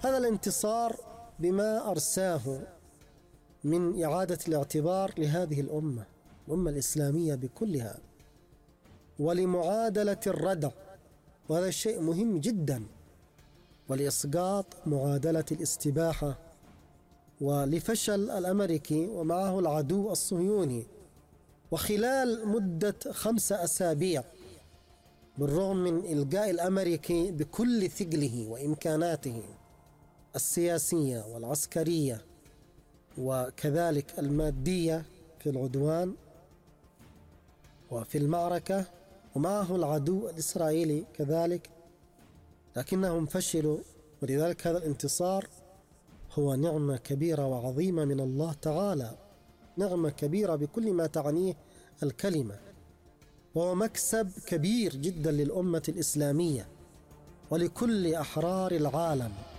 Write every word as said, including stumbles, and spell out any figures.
هذا الانتصار بما أرساه من إعادة الاعتبار لهذه الأمة الأمة الإسلامية بكلها، ولمعادلة الردع، وهذا الشيء مهم جدا، ولإسقاط معادلة الاستباحة، ولفشل الأمريكي ومعه العدو الصهيوني. وخلال مدة خمسة أسابيع بالرغم من إلقاء الأمريكي بكل ثقله وإمكاناته السياسية والعسكرية وكذلك المادية في العدوان وفي المعركة، ومعه العدو الإسرائيلي كذلك، لكنهم فشلوا. ولذلك هذا الانتصار هو نعمة كبيرة وعظيمة من الله تعالى، نعمة كبيرة بكل ما تعنيه الكلمة، وهو مكسب كبير جدا للأمة الإسلامية ولكل أحرار العالم.